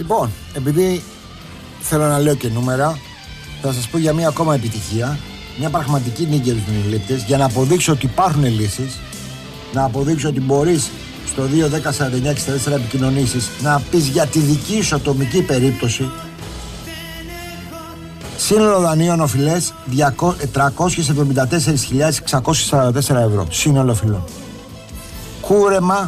Λοιπόν, επειδή θέλω να λέω και νούμερα, θα σας πω για μια ακόμα επιτυχία, μια πραγματική νίκη για τους μηνυλίπτες, για να αποδείξω ότι υπάρχουν λύσεις, να αποδείξω ότι μπορείς στο 2-10-49-64 επικοινωνήσεις να πεις για τη δική σου ατομική περίπτωση. Σύνολο δανείων οφειλές 374.644 ευρώ. Σύνολο οφειλών. Κούρεμα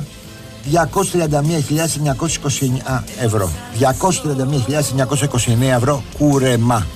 231.929 ευρώ. 231.929 ευρώ κούρεμα.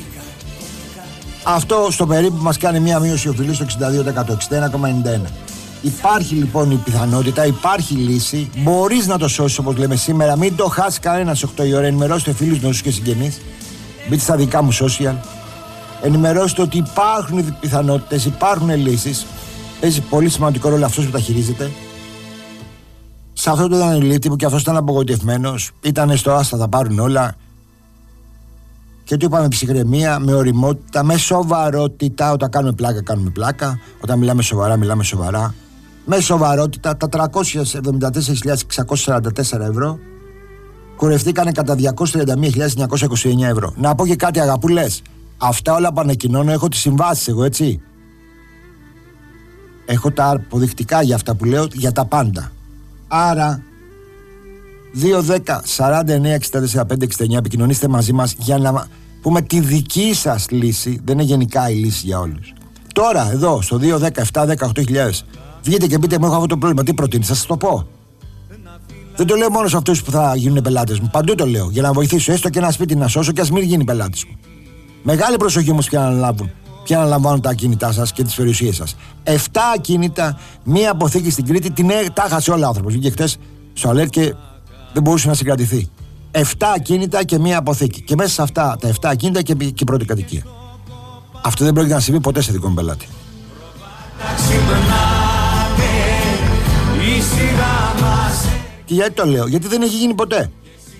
Αυτό στο περίπου μας κάνει μια μείωση οφειλής στο 62%, 61,91. Υπάρχει λοιπόν η πιθανότητα, υπάρχει λύση. Μπορείς να το σώσεις όπως λέμε σήμερα. Μην το χάσει κανένας 8 η ώρα. Ενημερώστε φίλους, γνωστούς και συγγενείς. Μπείτε στα δικά μου social. Ενημερώστε ότι υπάρχουν πιθανότητες, υπάρχουν λύσεις. Παίζει πολύ σημαντικό ρόλο αυτός που τα χειρίζεται. Σε αυτό το δανειλήτη που και αυτός ήταν απογοητευμένος, ήταν στο άστα, θα πάρουν όλα. Και του είπαμε ψυχραιμία, με ωριμότητα, με σοβαρότητα. Όταν κάνουμε πλάκα, κάνουμε πλάκα. Όταν μιλάμε σοβαρά, μιλάμε σοβαρά. Με σοβαρότητα, τα 374.644 ευρώ κουρευτήκανε κατά 231.929 ευρώ. Να πω και κάτι, αγαπούλες. Αυτά όλα που ανακοινώνω, έχω τις συμβάσεις εγώ, έτσι. Έχω τα αποδεικτικά για αυτά που λέω, για τα πάντα. Άρα 2-10-49-64-5-69 επικοινωνήστε μαζί μας για να πούμε τη δική σας λύση. Δεν είναι γενικά η λύση για όλους. Τώρα εδώ στο 2-10-7-18.000 βγείτε και πείτε μου, έχω αυτό το πρόβλημα, τι προτείνεις, θα σας το πω. Δεν το λέω μόνο σε αυτούς που θα γίνουν πελάτες μου, παντού το λέω, για να βοηθήσω έστω και ένα σπίτι να σώσω και ας μην γίνει πελάτης μου. Μεγάλη προσοχή όμως ποια αναλαμβάνουν τα ακίνητά σας και τις περιουσίες σας. 7 ακίνητα, μία αποθήκη στην Κρήτη, τα έχασε όλα ο άνθρωπος. Βγήκε χτες στο αλέρ και δεν μπορούσε να συγκρατηθεί. 7 ακίνητα και μία αποθήκη. Και μέσα σε αυτά τα 7 ακίνητα και η πρώτη κατοικία. Αυτό δεν πρόκειται να συμβεί ποτέ σε δικό μου πελάτη. Και γιατί το λέω, γιατί δεν έχει γίνει ποτέ.